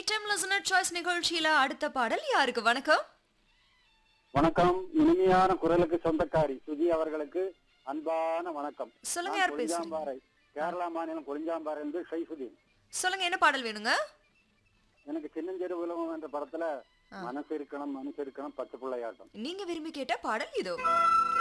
Time listener choice நிகழ்ச்சியில அடுத்த பாடல் யாருக்கு? வணக்கம். வணக்கம். இனிமையான குரலுக்கு சொந்தக்காரி சுஜி அவர்களுக்கு அன்பான வணக்கம். சொல்லுங்க, நான் யார் பேசுறீங்க? கொளிஞ்சாம்பாறை, கேரளா மாநிலம் கொளிஞ்சாம்பாறை இருந்து ஷைஃபுதீன். சொல்லுங்க, என்ன பாடல் வேணுங்க? எனக்கு சின்னஞ்சிறு உலகம் என்ற படத்துல ஆ. மனசு இருக்கணும் பச்சை பிள்ளையாட்டம். நீங்க விரும்பி கேட்ட பாடல் இதோ.